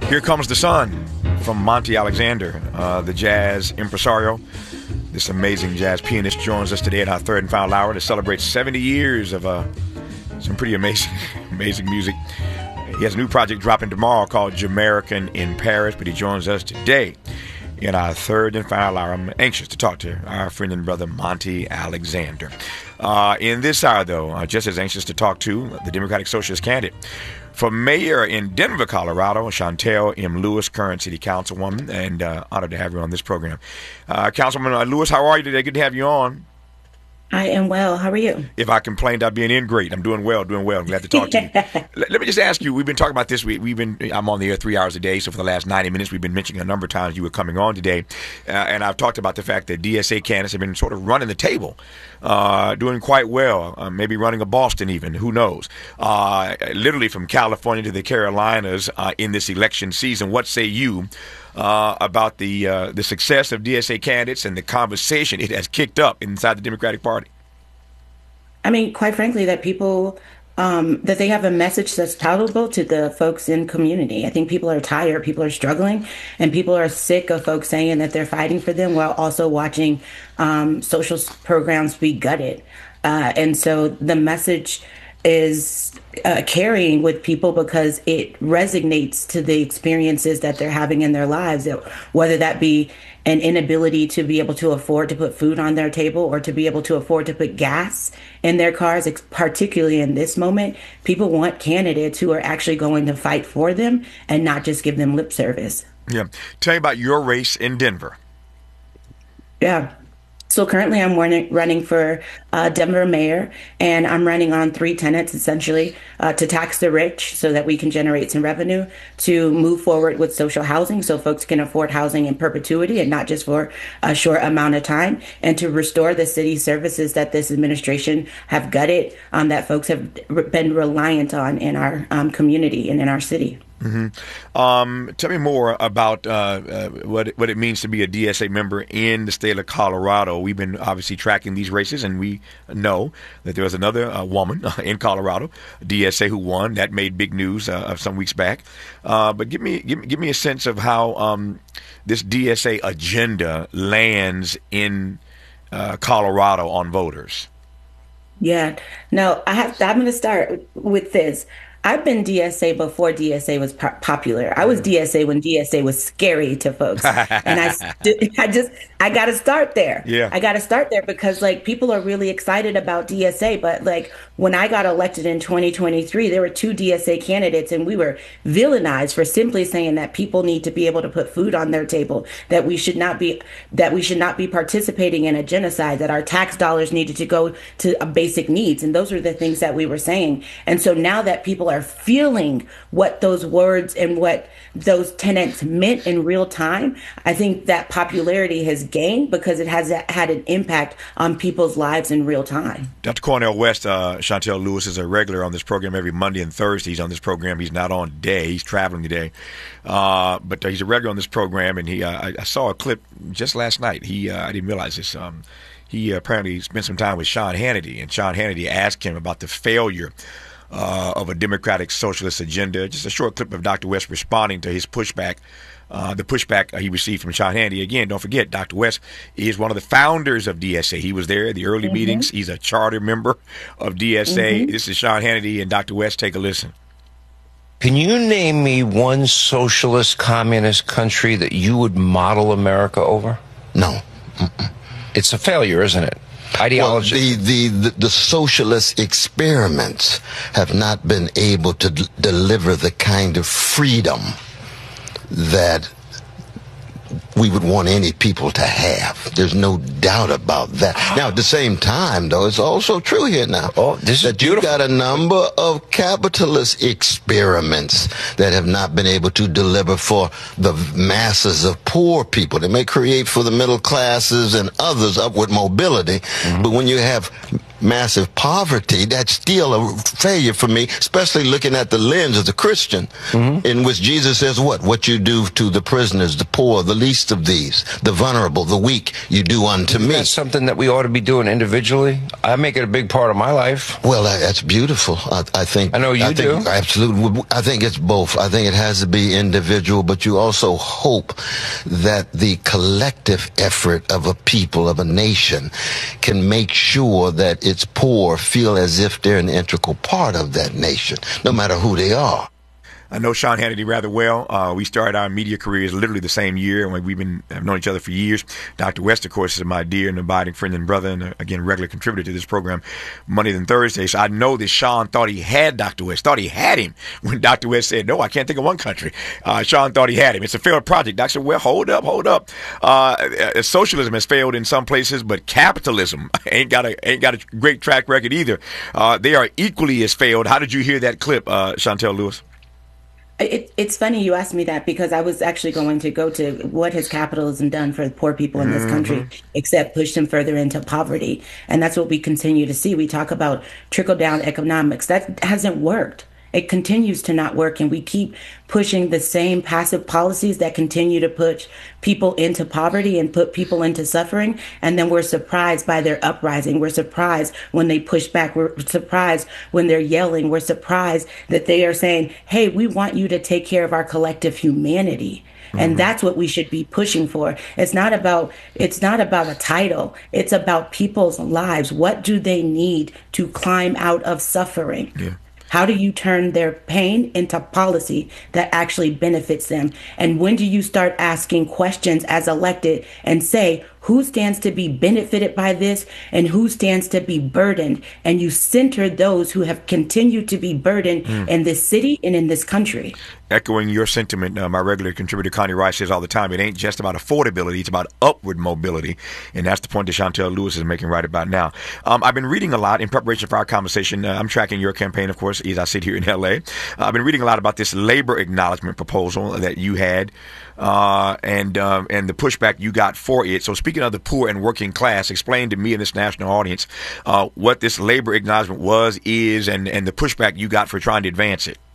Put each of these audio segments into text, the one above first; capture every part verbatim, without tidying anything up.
Here Comes the Sun from Monty Alexander, uh, the jazz impresario. This amazing jazz pianist joins us today at our third and final hour to celebrate seventy years of uh, some pretty amazing, amazing music. He has a new project dropping tomorrow called Jamaican in Paris, but he joins us today in our third and final hour. I'm anxious to talk to our friend and brother Monty Alexander. Uh, in this hour, though, uh, just as anxious to talk to the Democratic Socialist candidate for mayor in Denver, Colorado, Shontel M. Lewis, current city councilwoman, and uh, honored to have you on this program. Uh, Councilwoman Lewis, how are you today? Good to have you on. I am well. How are you? If I complained, I'd be an ingrate. I'm doing well, doing well. I'm glad to talk to you. Let, let me just ask you, we've been talking about this. We, we've been, I'm on the air three hours a day, so for the last ninety minutes, we've been mentioning a number of times you were coming on today. Uh, and I've talked about the fact that D S A candidates have been sort of running the table, uh, doing quite well, uh, maybe running a Boston even, who knows. Uh, literally from California to the Carolinas uh, in this election season. What say you uh, about the uh, the success of D S A candidates and the conversation it has kicked up inside the Democratic Party? I mean, quite frankly, that people, um, that they have a message that's palatable to the folks in community. I think people are tired, people are struggling, and people are sick of folks saying that they're fighting for them while also watching um, social programs be gutted. Uh, and so the message is uh, carrying with people because it resonates to the experiences that they're having in their lives, whether that be an inability to be able to afford to put food on their table or to be able to afford to put gas in their cars, particularly in this moment. People want candidates who are actually going to fight for them and not just give them lip service. Yeah. Tell me about your race in Denver. Yeah. So currently I'm running, running for uh, Denver mayor, and I'm running on three tenets, essentially, uh, to tax the rich so that we can generate some revenue, to move forward with social housing so folks can afford housing in perpetuity and not just for a short amount of time, and to restore the city services that this administration have gutted, um, that folks have been reliant on in our um, community and in our city. Mm-hmm. Um, tell me more about uh, uh, what it, what it means to be a D S A member in the state of Colorado. We've been obviously tracking these races, and we know that there was another uh, woman in Colorado, D S A, who won. That made big news uh, some weeks back. Uh, but give me give me give me a sense of how um, this D S A agenda lands in uh, Colorado on voters. Yeah. No, I have. I'm going to start with this. I've been D S A before D S A was po- popular. I was D S A when D S A was scary to folks. And I, st- I just, I got to start there. Yeah. I got to start there because like people are really excited about D S A. But like when I got elected in twenty twenty-three, there were two D S A candidates and we were villainized for simply saying that people need to be able to put food on their table, that we should not be, that we should not be participating in a genocide, that our tax dollars needed to go to uh, basic needs. And those are the things that we were saying. And so now that people are are feeling what those words and what those tenets meant in real time, I think that popularity has gained because it has had an impact on people's lives in real time. Doctor Cornel West, uh, Shontel Lewis is a regular on this program every Monday and Thursday. He's on this program. He's not on today. He's traveling today. Uh, but uh, he's a regular on this program, and he uh, I, I saw a clip just last night. He uh, I didn't realize this. Um, he uh, apparently spent some time with Sean Hannity, and Sean Hannity asked him about the failure Uh, of a democratic socialist agenda. Just a short clip of Doctor West responding to his pushback, uh, the pushback he received from Sean Hannity. Again, don't forget, Doctor West is one of the founders of D S A. He was there at the early mm-hmm. meetings. He's a charter member of D S A. Mm-hmm. This is Sean Hannity and Doctor West. Take a listen. Can you name me one socialist communist country that you would model America over? No. Mm-mm. It's a failure, isn't it? Ideology. Well, the, the, the, the socialist experiments have not been able to d- deliver the kind of freedom that we would want any people to have. There's no doubt about that. Now, at the same time, though, it's also true here now. Oh, this is that you've got a number of capitalist experiments that have not been able to deliver for the masses of poor people. They may create for the middle classes and others upward mobility, mm-hmm. but when you have massive poverty, that's still a failure for me, especially looking at the lens of the Christian, mm-hmm. in which Jesus says what? What you do to the prisoners, the poor, the least of these, the vulnerable, the weak, you do unto Isn't me. That's something that we ought to be doing individually. I make it a big part of my life. Well, that's beautiful. I, I think. I know you I think, do. Absolutely. I think it's both. I think it has to be individual, but you also hope that the collective effort of a people, of a nation, can make sure that its poor feel as if they're an integral part of that nation, no matter who they are. I know Sean Hannity rather well. Uh, we started our media careers literally the same year, and we've been have known each other for years. Doctor West, of course, is my dear and abiding friend and brother, and uh, again, regular contributor to this program, Monday than Thursday. So I know that Sean thought he had Doctor West, thought he had him when Doctor West said, no, I can't think of one country. Uh, Sean thought he had him. It's a failed project. Doctor said, well, hold up, hold up. Uh, uh, socialism has failed in some places, but capitalism ain't got a ain't got a great track record either. Uh, they are equally as failed. How did you hear that clip, uh, Chantel Lewis? It, it's funny you asked me that, because I was actually going to go to what has capitalism done for poor people in this mm-hmm. country, except push them further into poverty. And that's what we continue to see. We talk about trickle-down economics. That hasn't worked. It continues to not work, and we keep pushing the same passive policies that continue to push people into poverty and put people into suffering. And then we're surprised by their uprising. We're surprised when they push back. We're surprised when they're yelling. We're surprised that they are saying, hey, we want you to take care of our collective humanity. Mm-hmm. And that's what we should be pushing for. It's not about it's not about a title. It's about people's lives. What do they need to climb out of suffering? Yeah. How do you turn their pain into policy that actually benefits them? And when do you start asking questions as elected and say, who stands to be benefited by this and who stands to be burdened? And you center those who have continued to be burdened mm. in this city and in this country. Echoing your sentiment, uh, my regular contributor Connie Rice says all the time, it ain't just about affordability, it's about upward mobility. And that's the point that Chantel Lewis is making right about now. Um, I've been reading a lot in preparation for our conversation. Uh, I'm tracking your campaign, of course, as I sit here in L A. Uh, I've been reading a lot about this labor acknowledgement proposal that you had uh, and um, and the pushback you got for it. So speaking of the poor and working class, explain to me and this national audience uh, what this labor acknowledgement was, is, and, and the pushback you got for trying to advance it.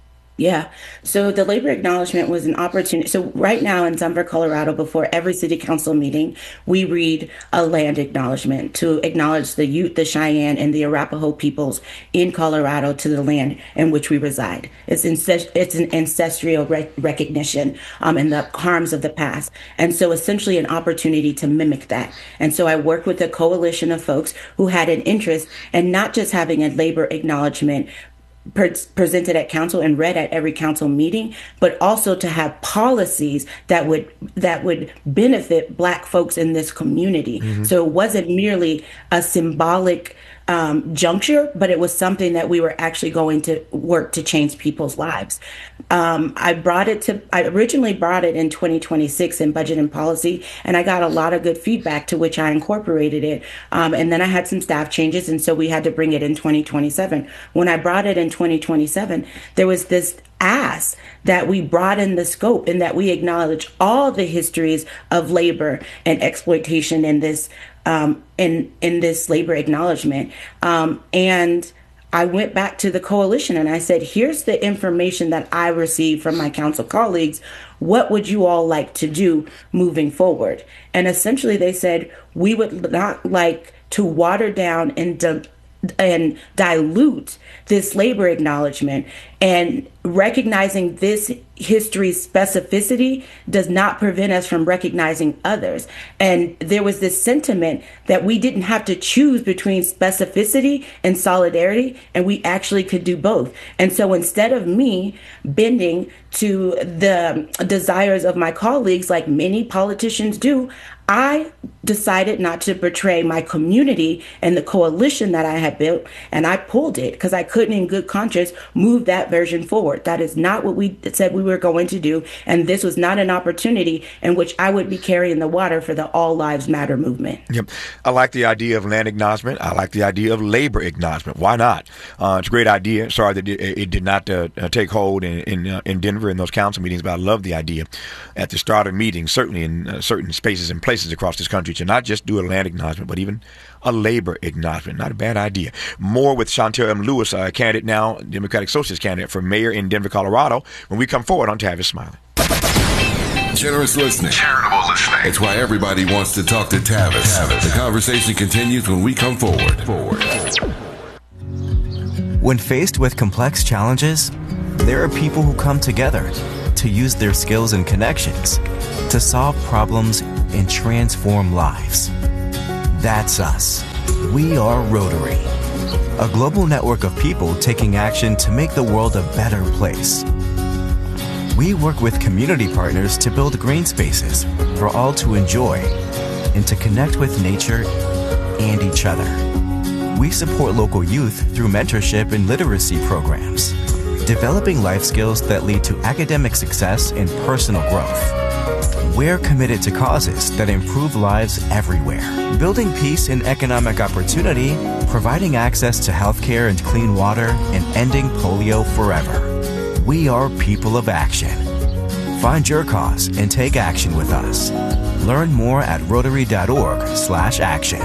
Yeah. So the labor acknowledgement was an opportunity. So right now in Denver, Colorado, before every city council meeting, we read a land acknowledgement to acknowledge the Ute, the Cheyenne, and the Arapaho peoples in Colorado to the land in which we reside. It's incest- it's an ancestral rec- recognition um, and the harms of the past. And so essentially an opportunity to mimic that. And so I worked with a coalition of folks who had an interest in not just having a labor acknowledgement Per- presented at council and read at every council meeting, but also to have policies that would that would benefit Black folks in this community. Mm-hmm. So it wasn't merely a symbolic um, juncture, but it was something that we were actually going to work to change people's lives. Um, I brought it to, I originally brought it in twenty twenty-six in budget and policy, and I got a lot of good feedback to which I incorporated it. Um, and then I had some staff changes, and so we had to bring it in twenty twenty-seven. When I brought it in twenty twenty-seven, there was this ask that we broaden the scope and that we acknowledge all the histories of labor and exploitation in this um, in in this labor acknowledgement. Um, and I went back to the coalition and I said, here's the information that I received from my council colleagues. What would you all like to do moving forward? And essentially they said, we would not like to water down and di- and dilute this labor acknowledgement, and recognizing this history's specificity does not prevent us from recognizing others. And there was this sentiment that we didn't have to choose between specificity and solidarity, and we actually could do both. And so instead of me bending to the desires of my colleagues, like many politicians do, I decided not to betray my community and the coalition that I had built, and I pulled it because I couldn't in good conscience move that version forward. That is not what we said we were going to do, and this was not an opportunity in which I would be carrying the water for the All Lives Matter movement. Yep. I like the idea of land acknowledgement. I like the idea of labor acknowledgement. Why not? Uh, it's a great idea. Sorry that it, it did not uh, take hold in in, uh, in Denver in those council meetings, but I love the idea at the start of meetings, certainly in uh, certain spaces and places. places across this country to not just do a land acknowledgement, but even a labor acknowledgement. Not a bad idea. More with Shontel M. Lewis, a candidate now, Democratic Socialist candidate for mayor in Denver, Colorado, when we come forward on Tavis Smiley. Generous listening. Charitable listening. It's why everybody wants to talk to Tavis. Tavis. The conversation continues when we come forward. Forward. When faced with complex challenges, there are people who come together to use their skills and connections to solve problems and transform lives. That's us. We are Rotary, a global network of people taking action to make the world a better place. We work with community partners to build green spaces for all to enjoy and to connect with nature and each other. We support local youth through mentorship and literacy programs, developing life skills that lead to academic success and personal growth. We're committed to causes that improve lives everywhere, building peace and economic opportunity, providing access to healthcare and clean water, and ending polio forever. We are people of action. Find your cause and take action with us. Learn more at rotary.org slash action.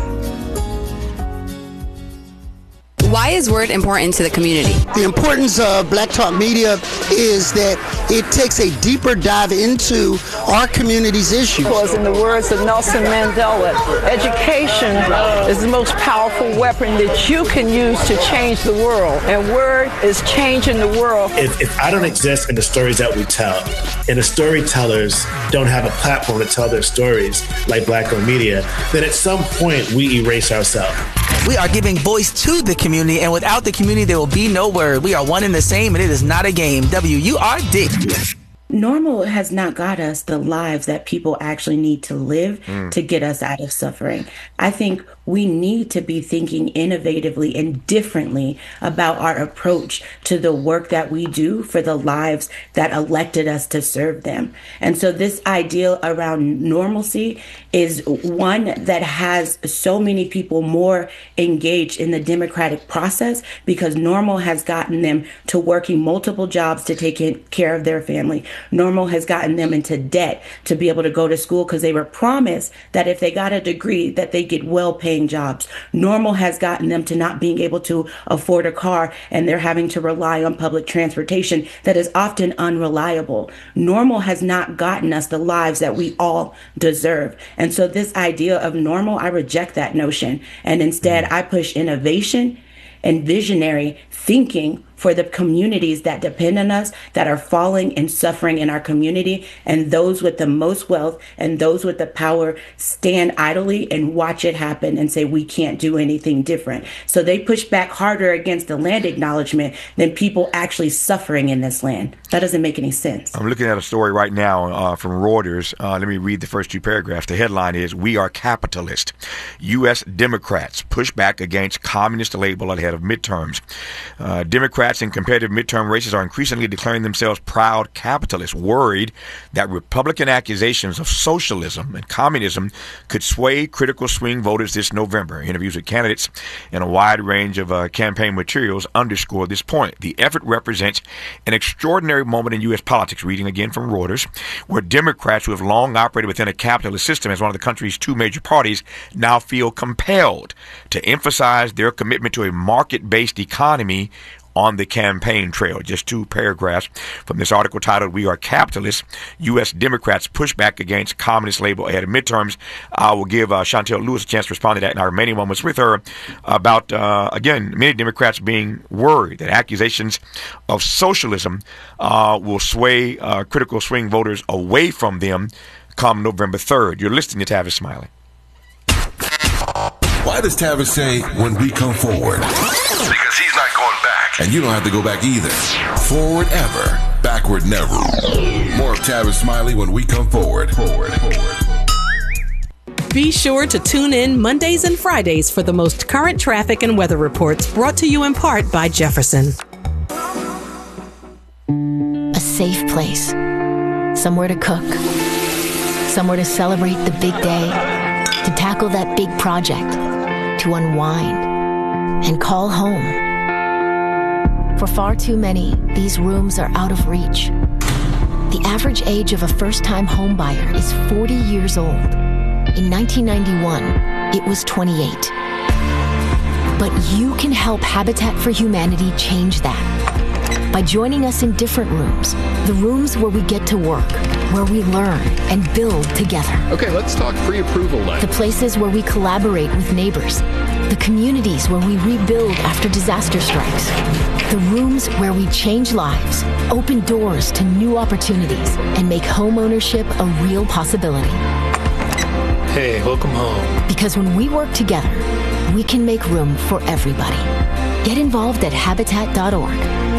Why is Word important to the community? The importance of Black Talk Media is that it takes a deeper dive into our community's issues. Because in the words of Nelson Mandela, education is the most powerful weapon that you can use to change the world. And Word is changing the world. If, if I don't exist in the stories that we tell, and the storytellers don't have a platform to tell their stories like Black-owned media, then at some point we erase ourselves. We are giving voice to the community, and without the community, there will be no Word. We are one and the same, and it is not a game. W U R D. Normal has not got us the lives that people actually need to live mm. to get us out of suffering. I think we need to be thinking innovatively and differently about our approach to the work that we do for the lives that elected us to serve them. And so this idea around normalcy is one that has so many people more engaged in the democratic process because normal has gotten them to working multiple jobs to take care of their family. Normal has gotten them into debt to be able to go to school because they were promised that if they got a degree that they get well-paid jobs. Normal has gotten them to not being able to afford a car and they're having to rely on public transportation that is often unreliable. Normal has not gotten us the lives that we all deserve. And so this idea of normal, I reject that notion. And instead, I push innovation and visionary thinking for the communities that depend on us, that are falling and suffering in our community. And those with the most wealth and those with the power stand idly and watch it happen and say, we can't do anything different. So they push back harder against the land acknowledgement than people actually suffering in this land. That doesn't make any sense. I'm looking at a story right now uh, from Reuters. Uh, let me read the first two paragraphs. The headline is, "We are capitalist. U S Democrats push back against communist label ahead of midterms." Uh, Democrats in competitive midterm races are increasingly declaring themselves proud capitalists, worried that Republican accusations of socialism and communism could sway critical swing voters this November. Interviews with candidates and a wide range of uh, campaign materials underscore this point. The effort represents an extraordinary moment in U S politics, reading again from Reuters, where Democrats who have long operated within a capitalist system as one of the country's two major parties now feel compelled to emphasize their commitment to a market-based economy on the campaign trail. Just two paragraphs from this article titled, "We Are Capitalists. U S Democrats Push Back Against Communist Label Ahead of Midterms." I will give uh, Shontel Lewis a chance to respond to that in our remaining moments with her about, uh, again, many Democrats being worried that accusations of socialism uh, will sway uh, critical swing voters away from them come November third. You're listening to Tavis Smiley. Why does Tavis say, when we come forward? Because he's not going back. And you don't have to go back either. Forward ever, backward never. More of Tavis Smiley when we come forward. Forward, forward. Be sure to tune in Mondays and Fridays for the most current traffic and weather reports, brought to you in part by Jefferson. A safe place. Somewhere to cook. Somewhere to celebrate the big day. To tackle that big project. To unwind. And call home. For far too many, these rooms are out of reach. The average age of a first-time home buyer is forty years old. In nineteen ninety-one, it was twenty-eight. But you can help Habitat for Humanity change that by joining us in different rooms, the rooms where we get to work, where we learn and build together. Okay, let's talk pre-approval then. The places where we collaborate with neighbors, the communities where we rebuild after disaster strikes, the rooms where we change lives, open doors to new opportunities, and make homeownership a real possibility. Hey, welcome home. Because when we work together, we can make room for everybody. Get involved at habitat dot org.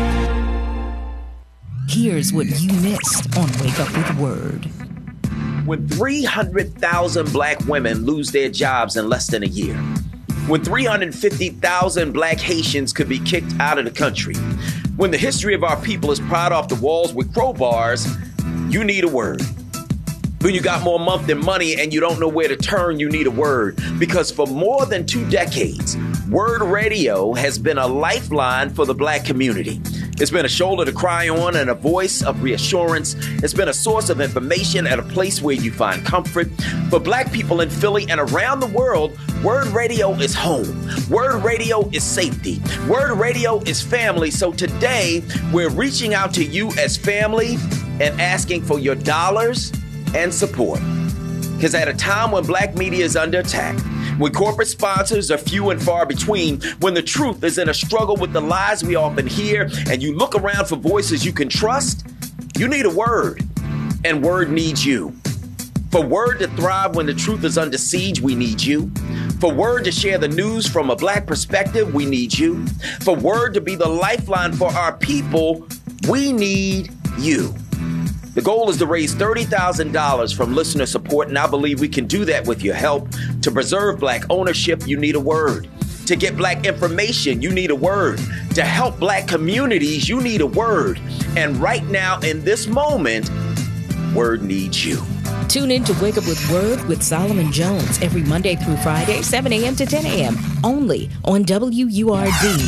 Here's what you missed on Wake Up with Word. When three hundred thousand black women lose their jobs in less than a year. When three hundred fifty thousand black Haitians could be kicked out of the country. When the history of our people is pried off the walls with crowbars, you need a word. When you got more month than money and you don't know where to turn, you need a word. Because for more than two decades, Word Radio has been a lifeline for the black community. It's been a shoulder to cry on and a voice of reassurance. It's been a source of information and a place where you find comfort. For black people in Philly and around the world, Word Radio is home. Word Radio is safety. Word Radio is family. So today, we're reaching out to you as family and asking for your dollars and support. Because at a time when black media is under attack, when corporate sponsors are few and far between, when the truth is in a struggle with the lies we often hear, and you look around for voices you can trust, you need a word, and Word needs you. For Word to thrive when the truth is under siege, we need you. For Word to share the news from a black perspective, we need you. For Word to be the lifeline for our people, we need you. The goal is to raise thirty thousand dollars from listener support, and I believe we can do that with your help. To preserve black ownership, you need a word. To get black information, you need a word. To help black communities, you need a word. And right now, in this moment, Word needs you. Tune in to Wake Up with Word with Solomon Jones every Monday through Friday, seven a.m. to ten a.m. only on W U R D.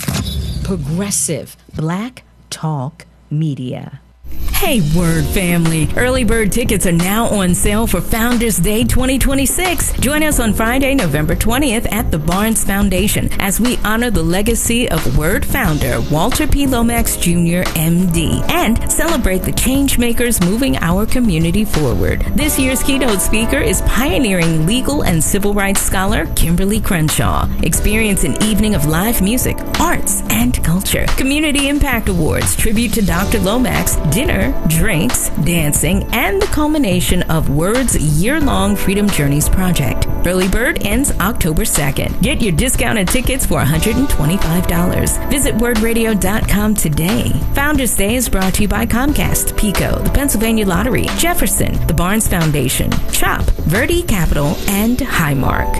Progressive Black Talk Media. Hey, Word family. Early bird tickets are now on sale for Founders Day twenty twenty-six. Join us on Friday, November twentieth at the Barnes Foundation as we honor the legacy of Word founder Walter P. Lomax Junior M D and celebrate the change makers moving our community forward. This year's keynote speaker is pioneering legal and civil rights scholar Kimberly Crenshaw. Experience an evening of live music, arts, and culture. Community Impact Awards, tribute to Doctor Lomax, dinner, drinks, dancing, and the culmination of Word's year-long Freedom Journeys project. Early bird ends October second. Get your discounted tickets for one hundred twenty-five dollars. Visit word radio dot com today. Founders Day is brought to you by Comcast, Pico, the Pennsylvania Lottery, Jefferson, the Barnes Foundation, CHOP, Verde Capital, and Highmark.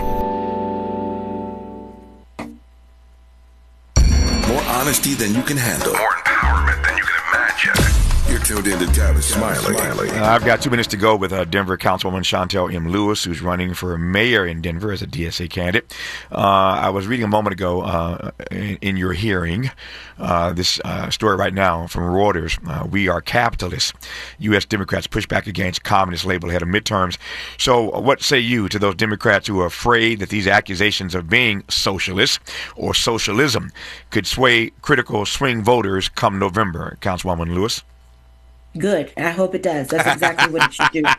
More honesty than you can handle. More empowerment than you can imagine. You're tuned in to Tavis Smiley. Uh, I've got two minutes to go with uh, Denver Councilwoman Shontel M. Lewis, who's running for mayor in Denver as a D S A candidate. Uh, I was reading a moment ago uh, in, in your hearing uh, this uh, story right now from Reuters. Uh, we are capitalists. U S Democrats push back against communist label ahead of midterms. So uh, what say you to those Democrats who are afraid that these accusations of being socialist or socialism could sway critical swing voters come November? Councilwoman Lewis? Good. I hope it does. That's exactly what it should do.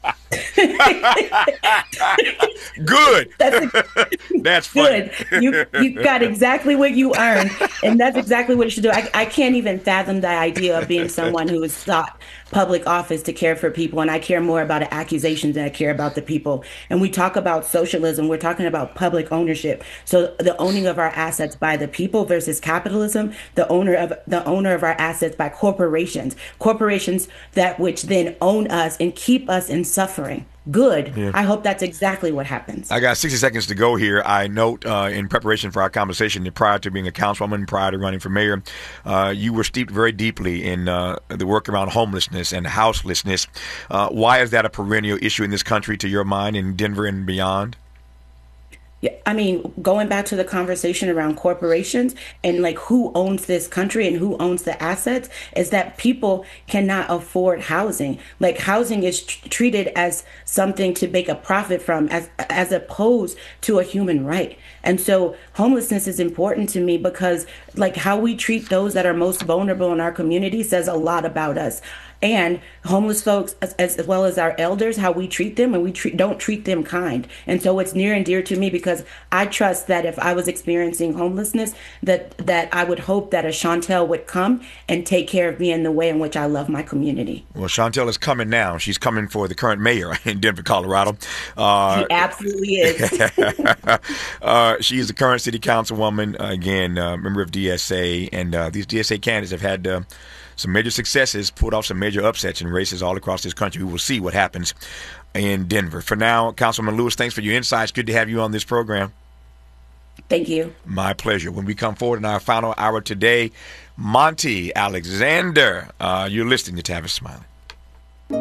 Good. That's, a, that's funny. Good. You you got exactly what you earned, and that's exactly what it should do. I, I can't even fathom the idea of being someone who has sought public office to care for people, and I care more about the accusations than I care about the people. And we talk about socialism, we're talking about public ownership. So the owning of our assets by the people versus capitalism, the owner of the owner of our assets by corporations, corporations that which then own us and keep us in suffering. Good. Yeah. I hope that's exactly what happens. I got sixty seconds to go here. I note uh, in preparation for our conversation that prior to being a councilwoman, prior to running for mayor, uh, you were steeped very deeply in uh, the work around homelessness and houselessness. Uh, why is that a perennial issue in this country to your mind, in Denver and beyond? Yeah, I mean, going back to the conversation around corporations and like who owns this country and who owns the assets, is that people cannot afford housing. Like housing is tr- treated as something to make a profit from, as as opposed to a human right. And so homelessness is important to me because like how we treat those that are most vulnerable in our community says a lot about us. And homeless folks, as, as well as our elders, how we treat them, and we treat, don't treat them kind. And so it's near and dear to me because I trust that if I was experiencing homelessness, that that I would hope that a Chantel would come and take care of me in the way in which I love my community. Well, Chantel is coming now. She's coming for the current mayor in Denver, Colorado. Uh, she absolutely is. uh, she is the current city councilwoman, uh, again, uh, member of D S A. And uh, these D S A candidates have had uh, some major successes, pulled off some major upsets in races all across this country. We will see what happens in Denver. For now, Councilman Lewis, thanks for your insights. Good to have you on this program. Thank you. My pleasure. When we come forward in our final hour today, Monty Alexander, uh, you're listening to Tavis Smiley.